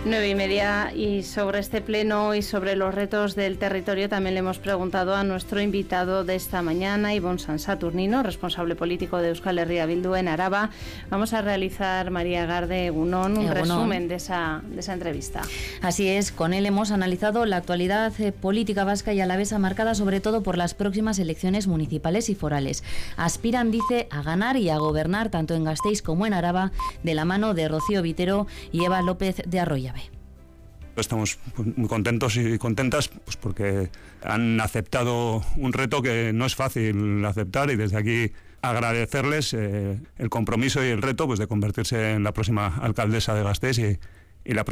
9:30, y sobre este pleno y sobre los retos del territorio también le hemos preguntado a nuestro invitado de esta mañana, Ibon Sansaturnino, responsable político de Euskal Herria Bildu en Araba. Vamos a realizar, María Garde Egunon, un resumen de esa entrevista. Así es, con él hemos analizado la actualidad política vasca y alavesa, marcada sobre todo por las próximas elecciones municipales y forales. Aspiran, dice, a ganar y a gobernar tanto en Gasteiz como en Araba, de la mano de Rocío Vitero y Eva López de Arroyabe. Estamos muy contentos y contentas, pues porque han aceptado un reto que no es fácil aceptar, y desde aquí agradecerles el compromiso y el reto, pues, de convertirse en la próxima alcaldesa de Gasteiz y la próxima